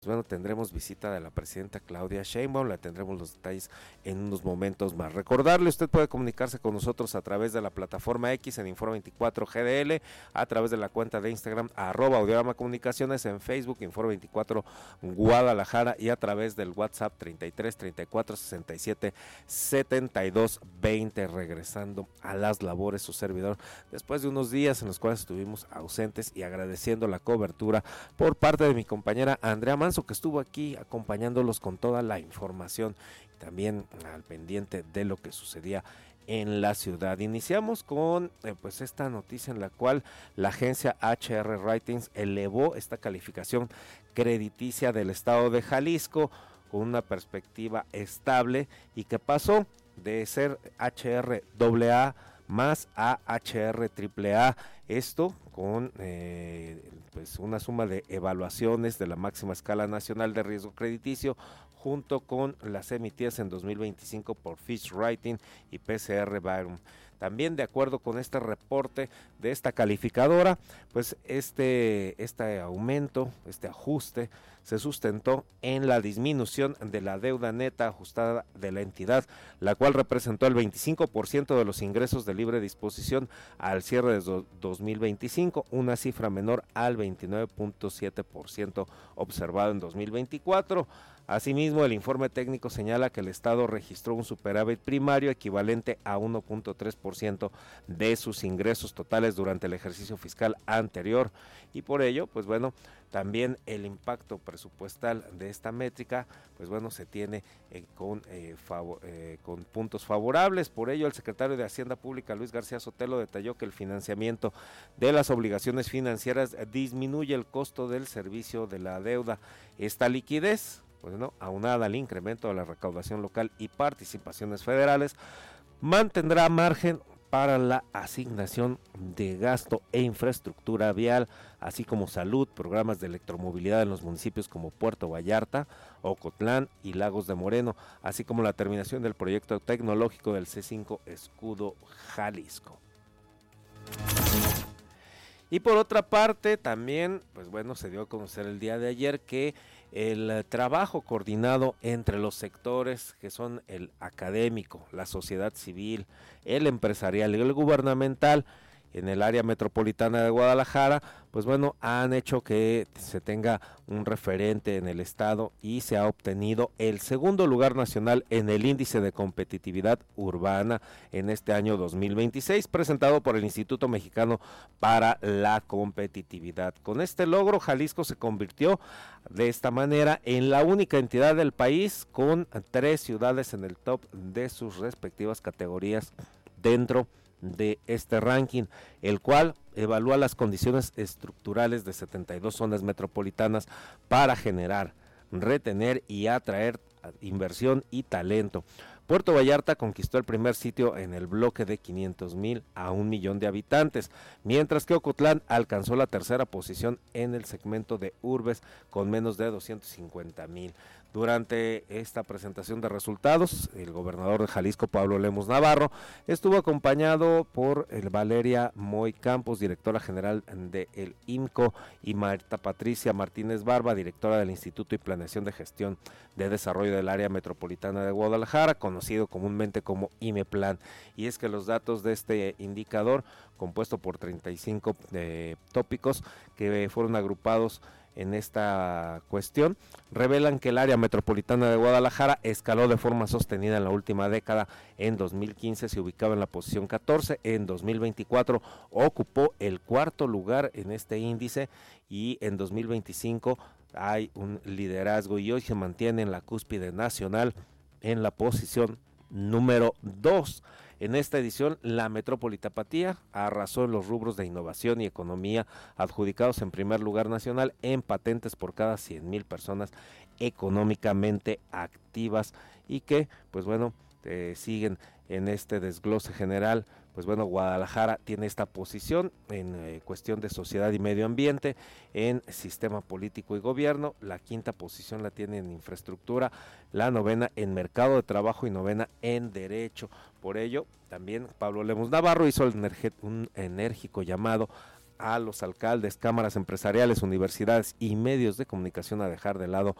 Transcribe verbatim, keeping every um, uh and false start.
Bueno, tendremos visita de la presidenta Claudia Sheinbaum, la tendremos los detalles en unos momentos más. Recordarle, usted puede comunicarse con nosotros a través de la plataforma X en Inforo veinticuatro G D L, a través de la cuenta de Instagram, arroba Audiorama Comunicaciones, en Facebook, Inforo veinticuatro Guadalajara, y a través del WhatsApp treinta y tres, treinta y cuatro, sesenta y siete, setenta y dos, veinte. Regresando a las labores, su servidor, después de unos días en los cuales estuvimos ausentes, y agradeciendo la cobertura por parte de mi compañera Andrea Manso, que estuvo aquí acompañándolos con toda la información y también al pendiente de lo que sucedía en la ciudad. Iniciamos con eh, pues esta noticia en la cual la agencia H R Ratings elevó esta calificación crediticia del estado de Jalisco con una perspectiva estable, y que pasó de ser H R A A más a H R triple A, esto con eh, pues una suma de evaluaciones de la máxima escala nacional de riesgo crediticio, junto con las emitidas en dos mil veinticinco por Fitch Ratings y P C R Barron. También, de acuerdo con este reporte de esta calificadora, pues este, este aumento, este ajuste, se sustentó en la disminución de la deuda neta ajustada de la entidad, la cual representó el veinticinco por ciento de los ingresos de libre disposición al cierre de dos mil veinticinco, una cifra menor al veintinueve punto siete por ciento observado en dos mil veinticuatro. Asimismo, el informe técnico señala que el Estado registró un superávit primario equivalente a uno punto tres por ciento de sus ingresos totales durante el ejercicio fiscal anterior, y por ello, pues bueno, también el impacto presupuestal de esta métrica, pues bueno, se tiene eh, con, eh, favor, eh, con puntos favorables. Por ello, el secretario de Hacienda Pública, Luis García Sotelo, detalló que el financiamiento de las obligaciones financieras disminuye el costo del servicio de la deuda. Esta liquidez, pues no, aunada al incremento de la recaudación local y participaciones federales, mantendrá margen para la asignación de gasto e infraestructura vial, así como salud, programas de electromovilidad en los municipios como Puerto Vallarta, Ocotlán y Lagos de Moreno, así como la terminación del proyecto tecnológico del C cinco Escudo Jalisco. Y por otra parte, también, pues bueno, se dio a conocer el día de ayer que el trabajo coordinado entre los sectores que son el académico, la sociedad civil, el empresarial y el gubernamental en el área metropolitana de Guadalajara, pues bueno, han hecho que se tenga un referente en el estado, y se ha obtenido el segundo lugar nacional en el índice de competitividad urbana en este año dos mil veintiséis, presentado por el Instituto Mexicano para la Competitividad. Con este logro, Jalisco se convirtió de esta manera en la única entidad del país con tres ciudades en el top de sus respectivas categorías dentro de este ranking, el cual evalúa las condiciones estructurales de setenta y dos zonas metropolitanas para generar, retener y atraer inversión y talento. Puerto Vallarta conquistó el primer sitio en el bloque de quinientos mil a un millón de habitantes, mientras que Ocotlán alcanzó la tercera posición en el segmento de urbes con menos de doscientos cincuenta mil. Durante esta presentación de resultados, el gobernador de Jalisco, Pablo Lemus Navarro, estuvo acompañado por el Valeria Moy Campos, directora general del I M C O, y Marta Patricia Martínez Barba, directora del Instituto y Planeación de Gestión de Desarrollo del Área Metropolitana de Guadalajara, conocido comúnmente como IMEPLAN. Y es que los datos de este indicador, compuesto por treinta y cinco eh, tópicos que fueron agrupados en esta cuestión, revelan que el área metropolitana de Guadalajara escaló de forma sostenida en la última década. En dos mil quince se ubicaba en la posición catorce, en dos mil veinticuatro ocupó el cuarto lugar en este índice, y en dos mil veinticinco hay un liderazgo y hoy se mantiene en la cúspide nacional en la posición número dos. En esta edición, la Metrópoli Tapatía arrasó en los rubros de innovación y economía, adjudicados en primer lugar nacional en patentes por cada cien mil personas económicamente activas, y que, pues bueno, eh, siguen en este desglose general. Pues bueno, Guadalajara tiene esta posición en eh, cuestión de sociedad y medio ambiente, en sistema político y gobierno. La quinta posición la tiene en infraestructura, la novena en mercado de trabajo y novena en derecho. Por ello, también Pablo Lemus Navarro hizo el energe- un enérgico llamado a los alcaldes, cámaras empresariales, universidades y medios de comunicación a dejar de lado